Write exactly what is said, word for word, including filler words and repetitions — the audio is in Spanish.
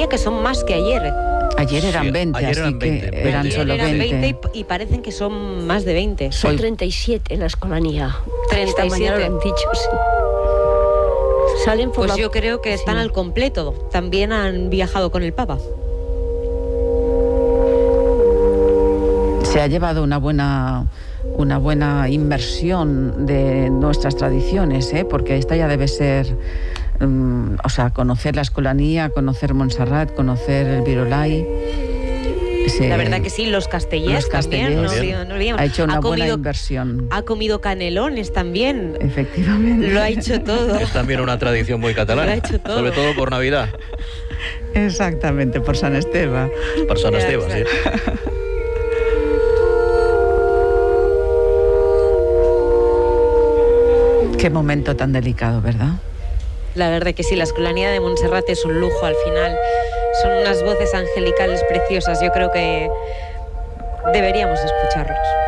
diría que son más que ayer. Ayer eran Sí, veinte, ayer así eran que veinte, eran veinte. solo Eran veinte. veinte y, y parecen que son más de veinte. Son Hoy- treinta y siete en la escolanía. treinta y Esta mañana siete. lo han dicho, sí. Salen por Pues la... yo creo que están sí. al completo. También han viajado con el Papa. Se ha llevado una buena, una buena inversión de nuestras tradiciones, ¿eh? Porque esta ya debe ser, um, o sea, conocer la Escolanía, conocer Montserrat, conocer el Virolai. Se- La verdad que sí, los castellers los también. No, castellers. olvidemos- no olvidemos. Ha hecho una ha buena comido, inversión. ha comido canelones también. Efectivamente. Lo ha hecho todo. Es también una tradición muy catalana, Lo ha hecho todo. sobre todo por Navidad. Exactamente, por San Esteban. Por San Ya, Esteban, sí. Qué momento tan delicado, ¿verdad? La verdad que sí, la Escolanía de Montserrat es un lujo al final. Son unas voces angelicales preciosas. Yo creo que deberíamos escucharlos.